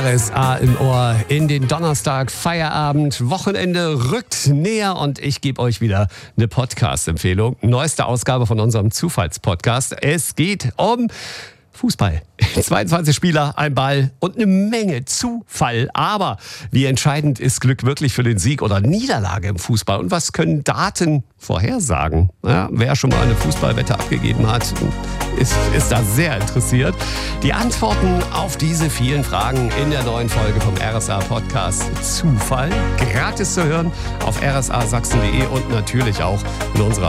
RSA im Ohr in den Donnerstag, Feierabend, Wochenende rückt näher und ich gebe euch wieder eine Podcast-Empfehlung. Neueste Ausgabe von unserem Zufallspodcast. Es geht um Fußball. 22 Spieler, ein Ball und eine Menge Zufall. Aber wie entscheidend ist Glück wirklich für den Sieg oder Niederlage im Fußball? Und was können Daten vorhersagen? Ja, wer schon mal eine Fußballwette abgegeben hat, ist da sehr interessiert. Die Antworten auf diese vielen Fragen in der neuen Folge vom RSA-Podcast Zufall. Gratis zu hören auf rsasachsen.de und natürlich auch in unserer